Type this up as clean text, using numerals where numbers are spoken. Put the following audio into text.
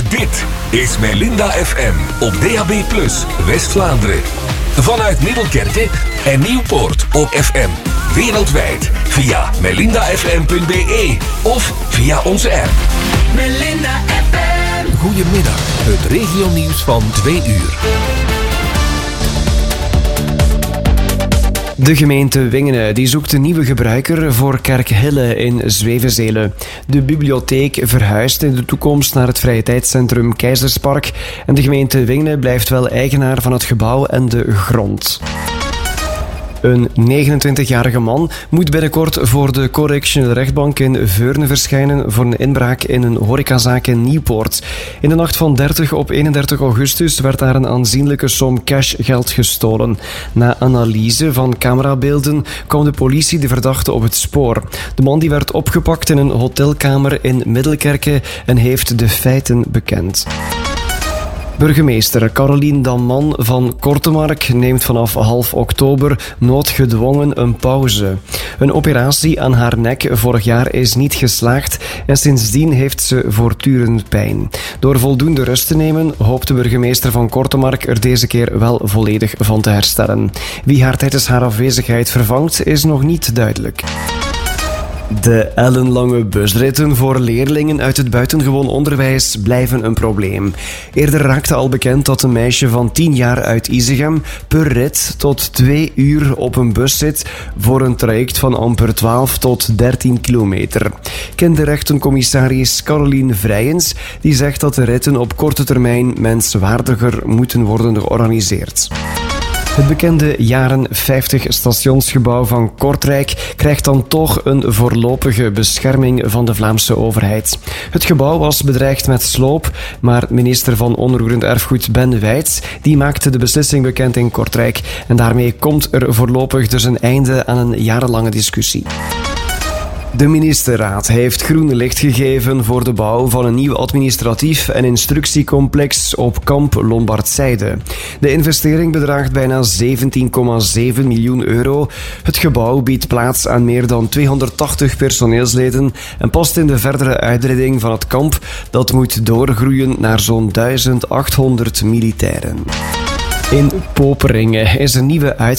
Dit is Melinda FM op DAB+, West-Vlaanderen. Vanuit Middelkerke en Nieuwpoort op FM. Wereldwijd via melindafm.be of via onze app. Melinda FM. Goedemiddag, het regionieuws van 2 uur. De gemeente Wingene die zoekt een nieuwe gebruiker voor Kerkhille in Zwevenzelen. De bibliotheek verhuist in de toekomst naar het vrije tijdscentrum Keizerspark en de gemeente Wingene blijft wel eigenaar van het gebouw en de grond. Een 29-jarige man moet binnenkort voor de correctionele rechtbank in Veurne verschijnen voor een inbraak in een horecazaak in Nieuwpoort. In de nacht van 30 op 31 augustus werd daar een aanzienlijke som cashgeld gestolen. Na analyse van camerabeelden kwam de politie de verdachte op het spoor. De man die werd opgepakt in een hotelkamer in Middelkerke en heeft de feiten bekend. Burgemeester Carolien Damman van Kortemark neemt vanaf half oktober noodgedwongen een pauze. Een operatie aan haar nek vorig jaar is niet geslaagd en sindsdien heeft ze voortdurend pijn. Door voldoende rust te nemen hoopt de burgemeester van Kortemark er deze keer wel volledig van te herstellen. Wie haar tijdens haar afwezigheid vervangt is nog niet duidelijk. De ellenlange busritten voor leerlingen uit het buitengewoon onderwijs blijven een probleem. Eerder raakte al bekend dat een meisje van 10 jaar uit Isegem per rit tot 2 uur op een bus zit voor een traject van amper 12 tot 13 kilometer. Kinderrechtencommissaris Caroline Vrijens die zegt dat de ritten op korte termijn menswaardiger moeten worden georganiseerd. Het bekende jaren 50 stationsgebouw van Kortrijk krijgt dan toch een voorlopige bescherming van de Vlaamse overheid. Het gebouw was bedreigd met sloop, maar minister van Onroerend Erfgoed Ben Wijts die maakte de beslissing bekend in Kortrijk en daarmee komt er voorlopig dus een einde aan een jarenlange discussie. De ministerraad heeft groen licht gegeven voor de bouw van een nieuw administratief en instructiecomplex op kamp Lombardzijde. De investering bedraagt bijna 17,7 miljoen euro. Het gebouw biedt plaats aan meer dan 280 personeelsleden en past in de verdere uitbreiding van het kamp dat moet doorgroeien naar zo'n 1800 militairen. In Poperinge is een nieuwe